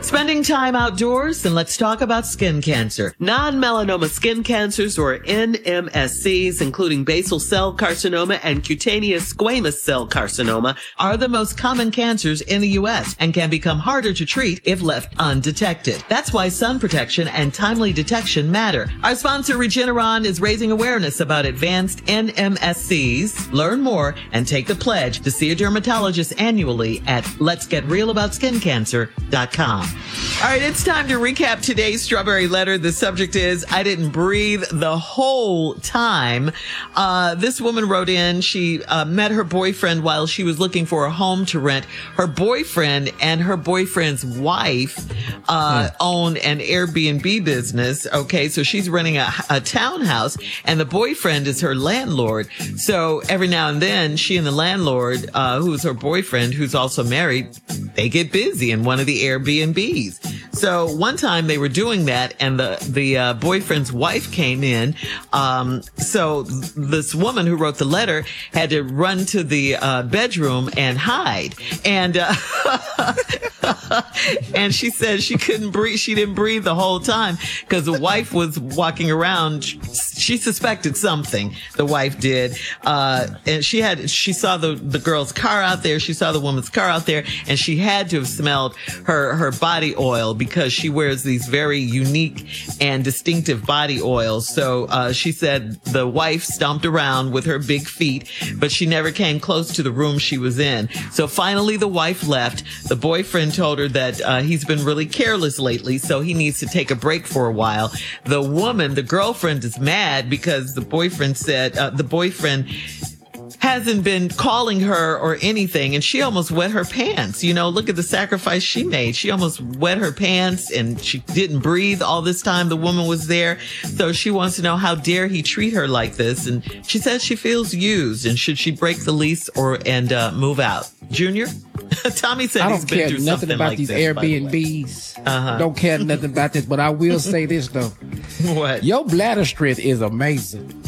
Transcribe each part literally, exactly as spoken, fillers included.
Spending time outdoors? Then let's talk about skin cancer. Non-melanoma skin cancers, or N M S Cs, including basal cell carcinoma and cutaneous squamous cell carcinoma, are the most common cancers in the U S and can become harder to treat if left undetected. That's why sun protection and timely detection matter. Our sponsor, Regeneron, is raising awareness about advanced N M S Cs. Learn more and take the pledge to see a dermatologist annually at lets get real about skin cancer dot com. All right, it's time to recap today's Strawberry Letter. The subject is, I didn't breathe the whole time. Uh, this woman wrote in, she uh, met her boyfriend while she was looking for a home to rent. Her boyfriend and her boyfriend's wife uh, hmm. own an Airbnb business. Okay, so she's renting a, a townhouse, and the boyfriend is her landlord. So every now and then, she and the landlord, uh, who's her boyfriend, who's also married, they get busy in one of the Airbnbs. So one time they were doing that, and the the uh, boyfriend's wife came in. Um, so this woman who wrote the letter had to run to the uh, bedroom and hide. And uh, and she said she couldn't breathe. She didn't breathe the whole time because the wife was walking around. She suspected something. The wife did, uh, and she had she saw the the girl's car out there. She saw the woman's car out there, and she had to have smelled her her body oil because she wears these very unique and distinctive body oils. So uh, she said the wife stomped around with her big feet, but she never came close to the room she was in. So finally the wife left. The boyfriend told her that uh, he's been really careless lately, so he needs to take a break for a while. The woman, the girlfriend, is mad because the boyfriend said, uh, the boyfriend hasn't been calling her or anything, and she almost wet her pants. You know, look at the sacrifice she made. She almost wet her pants, and she didn't breathe all this time the woman was there. So she wants to know, how dare he treat her like this? And she says she feels used, and should she break the lease or and uh, move out? Junior? Tommy said I he's don't been care through nothing something about like these this, Airbnbs. Uh-huh. Don't care nothing about this, but I will say this though. What? Your bladder strength is amazing.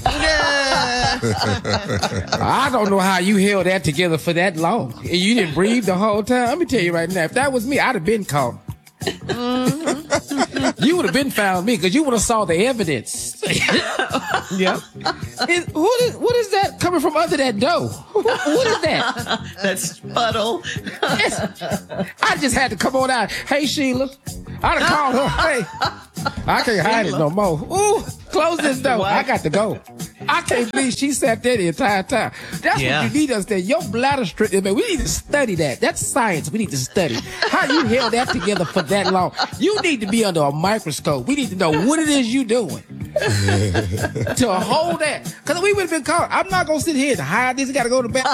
I don't know how you held that together for that long. And you didn't breathe the whole time. Let me tell you right now, if that was me, I'd have been caught. Mm-hmm. You would have been found me because you would have saw the evidence. Yeah. Is, what, is, what is that coming from under that door? What is that? That's puddle. I just had to come on out. Hey, Sheila. I'd have called her. Hey, I can't hide it no more. Ooh, close this door. I got to go. I can't believe she sat there the entire time. That's yeah. what you need to understand. Your bladder strength, we need to study that. That's science. We need to study. How you held that together for that long. You need to be under a microscope. We need to know what it is you doing to hold that. Because we would have been caught. I'm not going to sit here and hide this. I got to go to bed.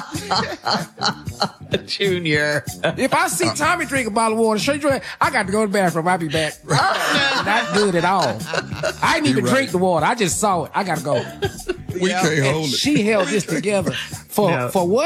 Junior. If I see Tommy drink a bottle of water, straight drink, I got to go to the bathroom. I'll be back. Not good at all. I didn't even right. drink the water. I just saw it. I got to go. We yeah. can't and hold it. She held this together for, no. for what?